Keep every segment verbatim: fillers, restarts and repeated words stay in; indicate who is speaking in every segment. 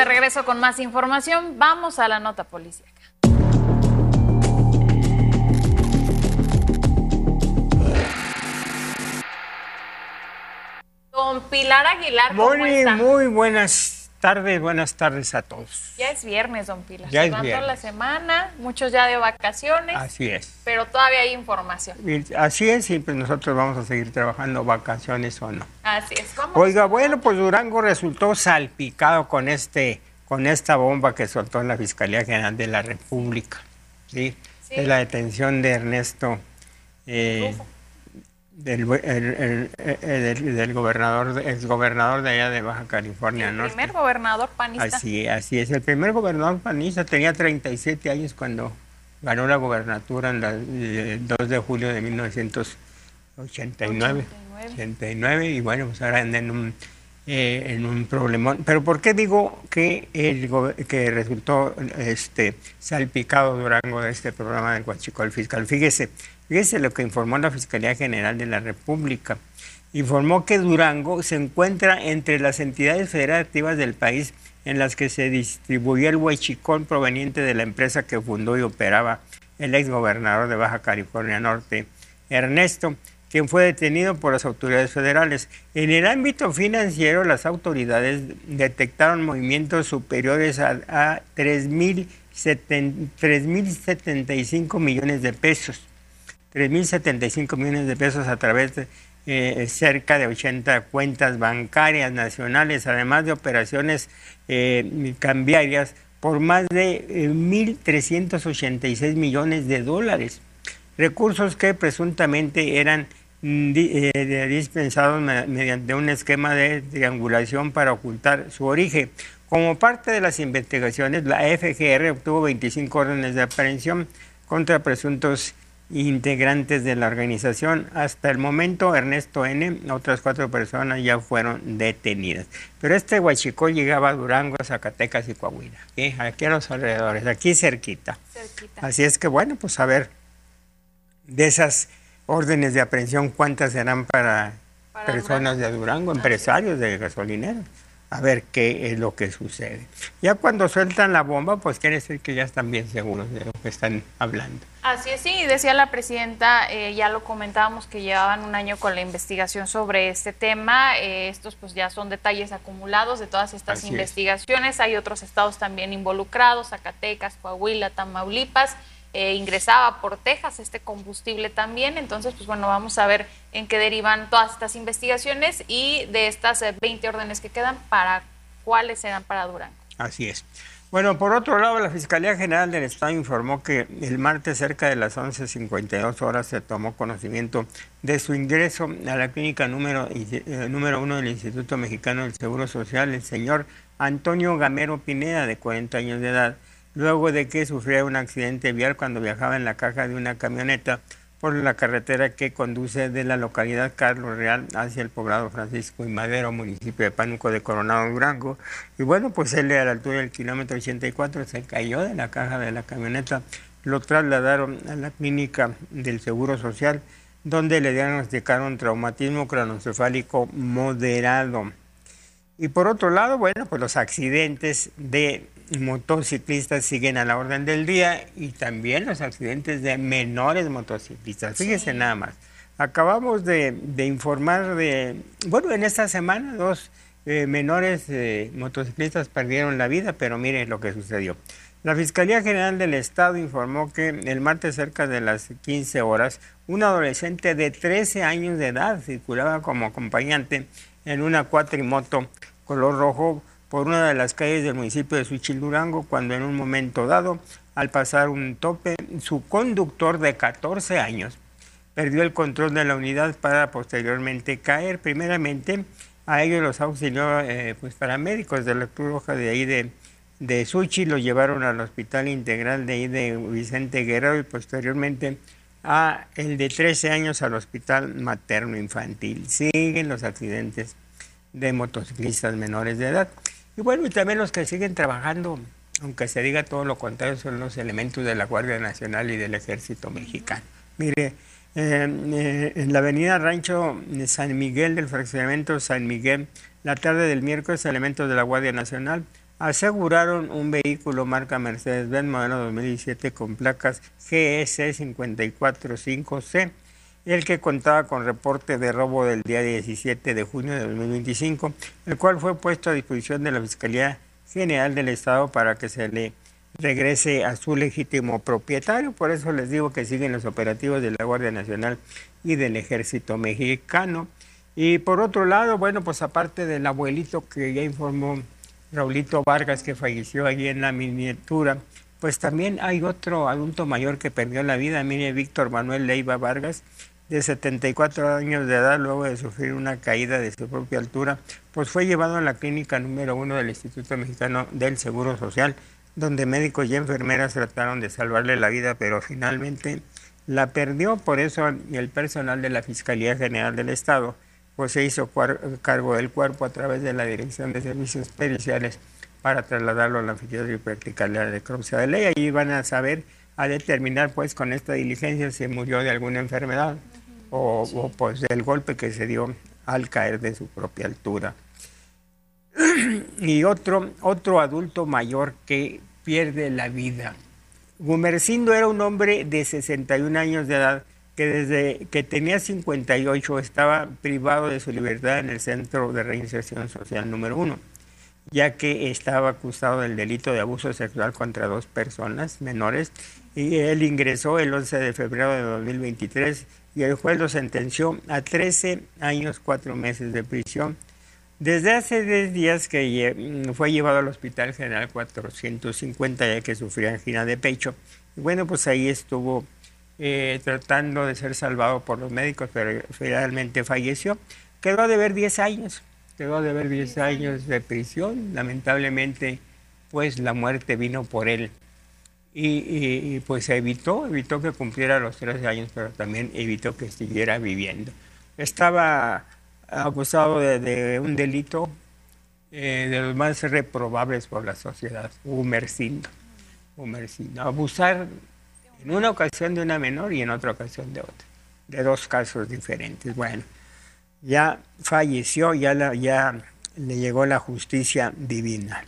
Speaker 1: de regreso con más información. Vamos a la nota policíaca. Don Pilar Aguilar, ¿cómo
Speaker 2: muy,
Speaker 1: está?
Speaker 2: Muy buenas tardes, buenas tardes a todos.
Speaker 1: Ya es viernes, don Pilar.
Speaker 2: Ya es
Speaker 1: Cerrando
Speaker 2: viernes.
Speaker 1: la semana, muchos ya de vacaciones.
Speaker 2: Así es.
Speaker 1: Pero todavía hay información.
Speaker 2: Así es, y pues nosotros vamos a seguir trabajando, vacaciones o no.
Speaker 1: Así es. ¿Cómo
Speaker 2: Oiga, bueno, pues Durango resultó salpicado con este, con esta bomba que soltó en la Fiscalía General de la República, ¿sí?
Speaker 1: Sí.
Speaker 2: Es la detención de Ernesto, eh, del, el, el, el, el, del gobernador, ex gobernador de allá de Baja California
Speaker 1: El
Speaker 2: Norte.
Speaker 1: primer gobernador panista.
Speaker 2: Así, así es, el primer gobernador panista, tenía treinta y siete años cuando ganó la gobernatura en la, el dos de julio de mil novecientos ochenta y nueve. ochenta y nueve, y bueno, pues ahora anda en un, eh, en un problemón. Pero ¿por qué digo que, el, que resultó este, salpicado Durango de este programa del Huachicol Fiscal? Fíjese, fíjese lo que informó la Fiscalía General de la República. Informó que Durango se encuentra entre las entidades federativas del país en las que se distribuyó el huachicol proveniente de la empresa que fundó y operaba el exgobernador de Baja California Norte, Ernesto, quien fue detenido por las autoridades federales. En el ámbito financiero, las autoridades detectaron movimientos superiores a, a tres mil setenta y cinco millones de pesos. tres mil setenta y cinco millones de pesos a través de eh, cerca de ochenta cuentas bancarias nacionales, además de operaciones eh, cambiarias por más de eh, mil trescientos ochenta y seis millones de dólares. Recursos que presuntamente eran eh, dispensados mediante un esquema de triangulación para ocultar su origen. Como parte de las investigaciones, la F G R obtuvo veinticinco órdenes de aprehensión contra presuntos integrantes de la organización. Hasta el momento, Ernesto N., otras cuatro personas ya fueron detenidas. Pero este huachicol llegaba a Durango, Zacatecas y Coahuila, ¿sí? Aquí a los alrededores, aquí cerquita. cerquita. Así es que, bueno, pues a ver, de esas órdenes de aprehensión, ¿cuántas serán para, para personas Durango? de Durango, empresarios de gasolineros? A ver qué es lo que sucede. Ya cuando sueltan la bomba, pues quiere decir que ya están bien seguros de lo que están hablando.
Speaker 1: Así es, sí, decía la presidenta, eh, ya lo comentábamos, que llevaban un año con la investigación sobre este tema. Eh, estos pues ya son detalles acumulados de todas estas Así investigaciones. Es. Hay otros estados también involucrados, Zacatecas, Coahuila, Tamaulipas. Eh, ingresaba por Texas este combustible también. Entonces, pues bueno, vamos a ver en qué derivan todas estas investigaciones y de estas eh, veinte órdenes que quedan, para cuáles serán para Durango.
Speaker 2: Así es. Bueno, por otro lado, la Fiscalía General del Estado informó que el martes cerca de las once cincuenta y dos horas se tomó conocimiento de su ingreso a la clínica número, eh, número uno del Instituto Mexicano del Seguro Social, el señor Antonio Gamero Pineda, de cuarenta años de edad, luego de que sufriera un accidente vial cuando viajaba en la caja de una camioneta por la carretera que conduce de la localidad Carlos Real hacia el poblado Francisco y Madero, municipio de Pánuco de Coronado, Durango. Y bueno, pues él a la altura del kilómetro ochenta y cuatro se cayó de la caja de la camioneta, lo trasladaron a la clínica del Seguro Social, donde le diagnosticaron traumatismo craneoencefálico moderado. Y por otro lado, bueno, pues los accidentes de motociclistas siguen a la orden del día, y también los accidentes de menores motociclistas. Fíjese sí. nada más. Acabamos de, de informar de, bueno, en esta semana dos eh, menores eh, motociclistas perdieron la vida, pero miren lo que sucedió. La Fiscalía General del Estado informó que el martes cerca de las quince horas, un adolescente de trece años de edad circulaba como acompañante en una cuatrimoto color rojo por una de las calles del municipio de Xúchitl, Durango, cuando en un momento dado, al pasar un tope, su conductor de catorce años perdió el control de la unidad para posteriormente caer. Primeramente, a ellos los auxilió eh, pues, paramédicos de la Cruz Roja de ahí de, de Xúchitl, lo llevaron al Hospital Integral de ahí de Vicente Guerrero y posteriormente a el de trece años al Hospital Materno Infantil. Siguen los accidentes de motociclistas menores de edad. Y bueno, y también los que siguen trabajando, aunque se diga todo lo contrario, son los elementos de la Guardia Nacional y del Ejército Mexicano. Mire, eh, eh, en la avenida Rancho San Miguel del fraccionamiento San Miguel, la tarde del miércoles, elementos de la Guardia Nacional aseguraron un vehículo marca Mercedes-Benz modelo dos mil diecisiete con placas G S cinco cuatro cinco C, el que contaba con reporte de robo del día diecisiete de junio de dos mil veinticinco, el cual fue puesto a disposición de la Fiscalía General del Estado para que se le regrese a su legítimo propietario. Por eso les digo que siguen los operativos de la Guardia Nacional y del Ejército Mexicano. Y por otro lado, bueno, pues aparte del abuelito que ya informó Raulito Vargas, que falleció allí en la miniatura, pues también hay otro adulto mayor que perdió la vida. Mire, Víctor Manuel Leiva Vargas, de setenta y cuatro años de edad, luego de sufrir una caída de su propia altura, pues fue llevado a la clínica número uno del Instituto Mexicano del Seguro Social, donde médicos y enfermeras trataron de salvarle la vida, pero finalmente la perdió. Por eso el personal de la Fiscalía General del Estado pues se hizo cargo del cuerpo a través de la Dirección de Servicios Periciales para trasladarlo al anfiteatro y practicarle la necropsia de ley. Ahí van a saber, a determinar pues con esta diligencia si murió de alguna enfermedad o, sí. o pues del golpe que se dio al caer de su propia altura. Y otro, otro adulto mayor que pierde la vida. Gumercindo era un hombre de sesenta y un años de edad que desde que tenía cincuenta y ocho estaba privado de su libertad en el Centro de Reinserción Social número uno, ya que estaba acusado del delito de abuso sexual contra dos personas menores, y él ingresó el once de febrero de dos mil veintitrés y el juez lo sentenció a trece años, cuatro meses de prisión. Desde hace diez días que fue llevado al Hospital General cuatrocientos cincuenta, ya que sufría angina de pecho. Y bueno, pues ahí estuvo eh, tratando de ser salvado por los médicos, pero finalmente falleció. Quedó a deber diez años, quedó a deber diez años de prisión. Lamentablemente, pues la muerte vino por él. Y, y, y pues evitó, evitó que cumpliera los trece años, pero también evitó que siguiera viviendo. Estaba acusado de, de un delito eh, de los más reprobables por la sociedad, Gumercindo. Gumercindo. Abusar en una ocasión de una menor y en otra ocasión de otra, de dos casos diferentes. Bueno, ya falleció, ya, la, ya le llegó la justicia divina.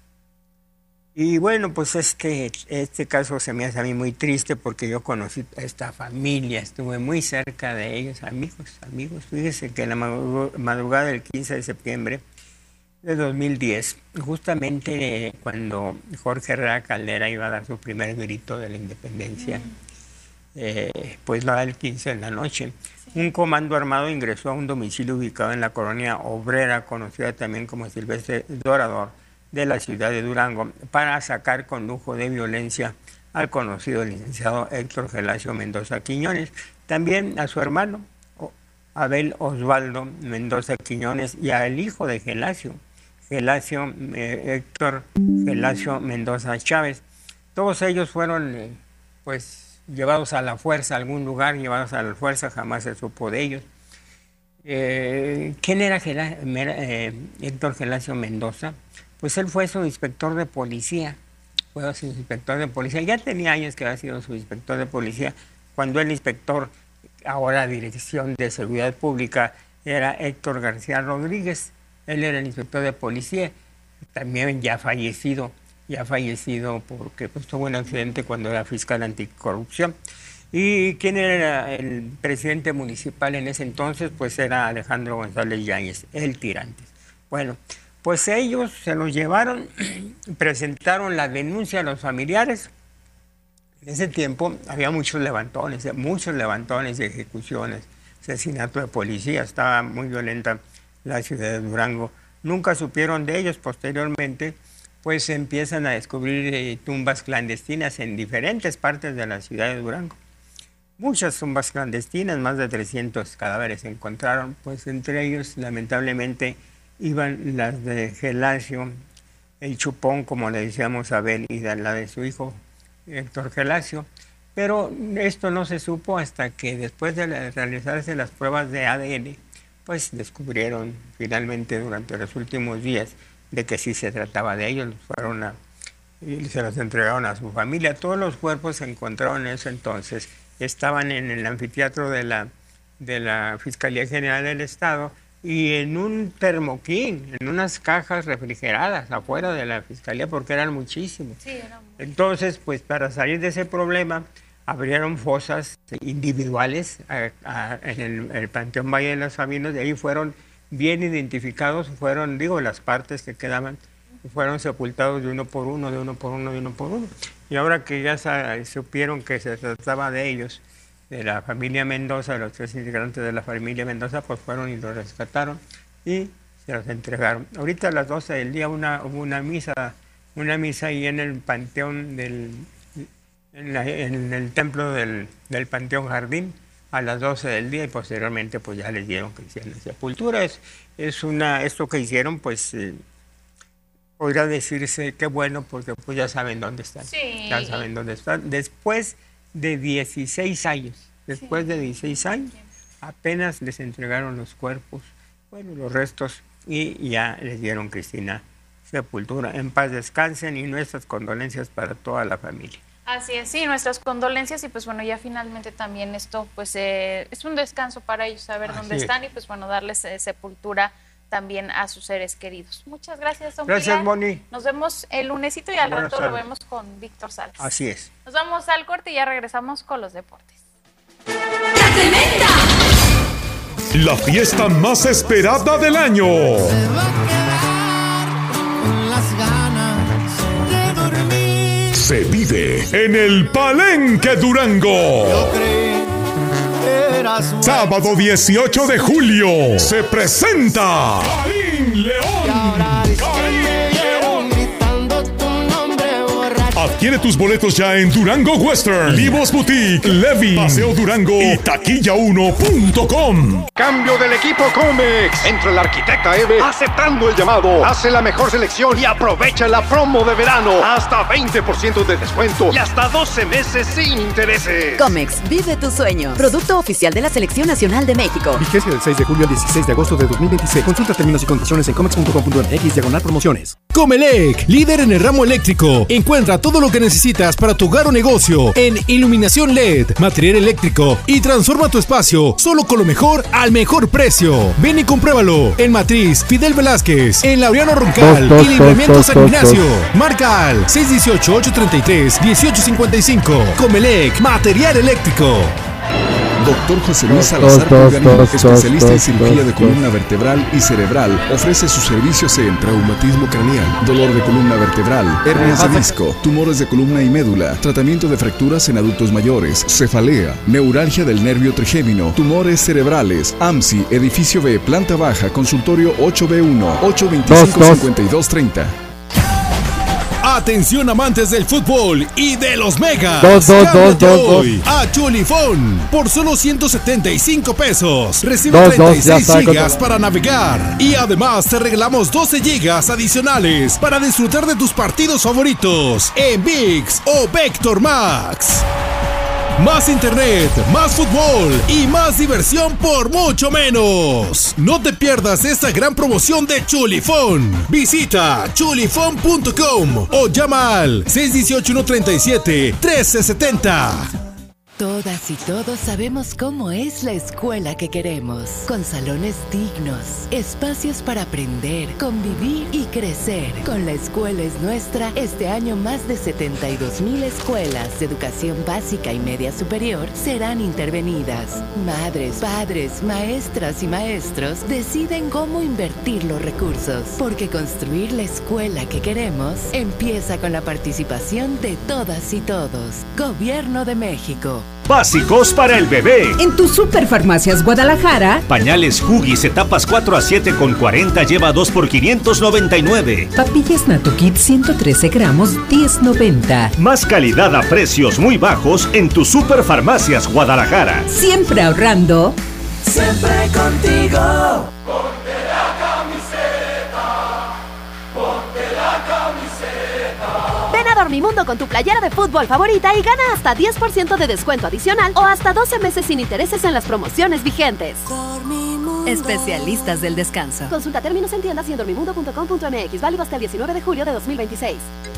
Speaker 2: Y bueno, pues este, este caso se me hace a mí muy triste porque yo conocí a esta familia, estuve muy cerca de ellos, amigos, amigos. Fíjese que en la madrugada del quince de septiembre de dos mil diez, justamente cuando Jorge Herrera Caldera iba a dar su primer grito de la independencia, eh, pues lo da el quince en la noche, un comando armado ingresó a un domicilio ubicado en la colonia obrera, conocida también como Silvestre Dorador, de la ciudad de Durango, para sacar con lujo de violencia al conocido licenciado Héctor Gelacio Mendoza Quiñones, también a su hermano Abel Osvaldo Mendoza Quiñones y al hijo de Gelacio, Gelacio eh, Héctor Gelacio Mendoza Chávez. Todos ellos fueron eh, pues llevados a la fuerza a algún lugar, llevados a la fuerza, jamás se supo de ellos. Eh, ¿Quién era Gela, eh, Héctor Gelacio Mendoza? Pues él fue su inspector de policía, fue su inspector de policía, ya tenía años que había sido su inspector de policía, cuando el inspector, ahora Dirección de Seguridad Pública, era Héctor García Rodríguez. Él era el inspector de policía, también ya fallecido, ya fallecido porque pues, tuvo un accidente cuando era fiscal anticorrupción. ¿Y quién era el presidente municipal en ese entonces? Pues era Alejandro González Yáñez, el Tirantes. Bueno, pues ellos se los llevaron, presentaron la denuncia a los familiares. En ese tiempo había muchos levantones, muchos levantones y ejecuciones, asesinato de policía, estaba muy violenta la ciudad de Durango. Nunca supieron de ellos. Posteriormente, pues se empiezan a descubrir eh, tumbas clandestinas en diferentes partes de la ciudad de Durango. Muchas tumbas clandestinas, más de trescientos cadáveres se encontraron, pues entre ellos, lamentablemente, iban las de Gelacio, el Chupón, como le decíamos a Abel, y la de su hijo Héctor Gelacio. Pero esto no se supo hasta que después de realizarse las pruebas de A D N, pues descubrieron finalmente durante los últimos días de que sí se trataba de ellos. Fueron a, y se los entregaron a su familia. Todos los cuerpos se encontraron en ese entonces, estaban en el anfiteatro de la, de la Fiscalía General del Estado, y en un termoquín, en unas cajas refrigeradas afuera de la fiscalía, porque eran muchísimos.
Speaker 1: Sí, eran...
Speaker 2: Entonces, pues para salir de ese problema, abrieron fosas individuales a, a, en el, el Panteón Valle de los Sabinos, y ahí fueron bien identificados, fueron, digo, las partes que quedaban, fueron sepultados de uno por uno, de uno por uno, de uno por uno. Y ahora que ya sa- supieron que se trataba de ellos, de la familia Mendoza, de los tres integrantes de la familia Mendoza, pues fueron y los rescataron y se los entregaron. Ahorita a las doce del día una, hubo una misa, una misa ahí en el Panteón del, en, la, en el templo del, del Panteón Jardín, a las doce del día, y posteriormente pues ya les dieron que hicieran la sepultura. Es, es una, esto que hicieron, pues eh, podría decirse que bueno, porque pues ya saben dónde están.
Speaker 1: Sí.
Speaker 2: Ya saben dónde están. Después de dieciséis años, después sí. de dieciséis años, apenas les entregaron los cuerpos, bueno, los restos, y ya les dieron, Cristina, sepultura. En paz descansen, y nuestras condolencias para toda la familia.
Speaker 1: Así es, sí, nuestras condolencias, y pues bueno, ya finalmente también esto pues eh, es un descanso para ellos, saber Así dónde es. están, y pues bueno, darles eh, sepultura también a sus seres queridos. Muchas gracias, don
Speaker 2: Gracias,
Speaker 1: Pilar.
Speaker 2: Moni.
Speaker 1: Nos vemos el lunesito, y al
Speaker 2: Buenas
Speaker 1: rato
Speaker 2: tardes.
Speaker 1: lo vemos con Víctor Salas.
Speaker 2: Así es.
Speaker 1: Nos vamos al corte y ya regresamos con los deportes.
Speaker 3: ¡La tremenda!
Speaker 4: La fiesta más esperada del año.
Speaker 5: Se va a quedar con las ganas de dormir.
Speaker 4: Se vive en el Palenque Durango.
Speaker 5: Yo creí que eras bueno.
Speaker 4: Sábado dieciocho de julio se presenta Karim
Speaker 5: Y
Speaker 4: León.
Speaker 5: ahora dice que me vieron gritando tu nombre borracho.
Speaker 4: Adquiere tus boletos ya en Durango Western, Livos Boutique, Levi, Paseo Durango y taquilla uno punto com.
Speaker 6: Cambio del equipo Comex. Entra el arquitecta Eve aceptando el llamado. Hace la mejor selección y aprovecha la promo de verano. Hasta veinte por ciento de descuento y hasta doce meses sin intereses.
Speaker 7: Comex, vive tu sueño. Producto oficial de la Selección Nacional de México.
Speaker 8: Vigencia del seis de julio al dieciséis de agosto de dos mil veintiséis. Consulta términos y condiciones en comex punto com punto m x diagonal promociones.
Speaker 9: Comelec, líder en el ramo eléctrico. Encuentra todo lo que necesitas para tu hogar o negocio en iluminación L E D, material eléctrico, y transforma tu espacio solo con lo mejor al mejor precio. Ven y compruébalo en Matriz Fidel Velázquez, en Laureano Roncal y Libramiento San Ignacio. Marca al seis uno ocho, ocho tres tres, uno ocho cinco cinco. Comelec, material eléctrico.
Speaker 10: Doctor José Luis Salazar Pulgarino, especialista en cirugía de columna vertebral y cerebral, ofrece sus servicios en traumatismo craneal, dolor de columna vertebral, hernias de disco, tumores de columna y médula, tratamiento de fracturas en adultos mayores, cefalea, neuralgia del nervio trigémino, tumores cerebrales. AMSI, edificio B, planta baja, consultorio ocho B uno, ocho dos cinco, cinco dos tres cero.
Speaker 9: Atención, amantes del fútbol y de los megas.
Speaker 8: Dos, dos,
Speaker 9: Cámbiate
Speaker 8: dos, dos,
Speaker 9: hoy a Chulifón por solo ciento setenta y cinco pesos. Recibe
Speaker 8: Dos,
Speaker 9: treinta y
Speaker 8: dos, ya
Speaker 9: seis
Speaker 8: está,
Speaker 9: gigas
Speaker 8: con-
Speaker 9: para navegar. Y además te regalamos doce gigas adicionales para disfrutar de tus partidos favoritos en ViX o Vector Max. Más internet, más fútbol y más diversión por mucho menos. No te pierdas esta gran promoción de Chulifón. Visita chulifón punto com o llama al seis uno ocho, uno tres siete, uno tres siete cero.
Speaker 11: Todas y todos sabemos cómo es la escuela que queremos, con salones dignos, espacios para aprender, convivir y crecer. Con La Escuela es Nuestra, este año más de setenta y dos mil escuelas de educación básica y media superior serán intervenidas. Madres, padres, maestras y maestros deciden cómo invertir los recursos, porque construir la escuela que queremos empieza con la participación de todas y todos. Gobierno de México.
Speaker 12: Básicos para el bebé.
Speaker 13: En tu Superfarmacias Guadalajara.
Speaker 12: Pañales Huggies etapas cuatro a siete con cuarenta lleva dos por quinientos noventa y nueve.
Speaker 13: Papillas Natokit ciento trece gramos, diez noventa.
Speaker 12: Más calidad a precios muy bajos en tu Superfarmacias Guadalajara.
Speaker 13: Siempre ahorrando.
Speaker 5: Siempre contigo.
Speaker 14: Ponte la camiseta, ponte la camiseta.
Speaker 15: Ven a Dormimundo con tu playera de fútbol favorita y gana hasta diez por ciento de descuento adicional o hasta doce meses sin intereses en las promociones vigentes.
Speaker 11: Dormimundo. Especialistas del descanso.
Speaker 15: Consulta términos en tiendas y en dormimundo punto com punto m x. Válido hasta el diecinueve de julio de dos mil veintiséis.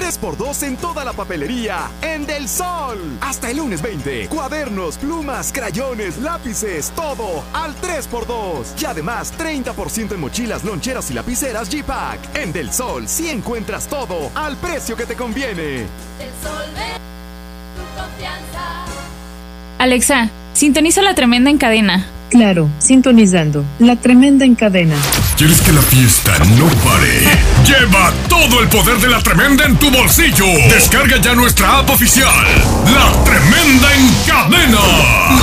Speaker 9: tres por dos en toda la papelería en Del Sol. Hasta el lunes veinte. Cuadernos, plumas, crayones, lápices, todo al tres por dos. Y además treinta por ciento en mochilas, loncheras y lapiceras G-Pack. En Del Sol sí encuentras todo al precio que te conviene.
Speaker 3: Del Sol de tu confianza.
Speaker 16: Alexa, sintoniza La Tremenda en cadena.
Speaker 17: Claro, sintonizando La Tremenda en cadena.
Speaker 4: ¿Quieres que la fiesta no pare? Lleva todo el poder de La Tremenda en tu bolsillo. Descarga ya nuestra app oficial, La Tremenda en cadena.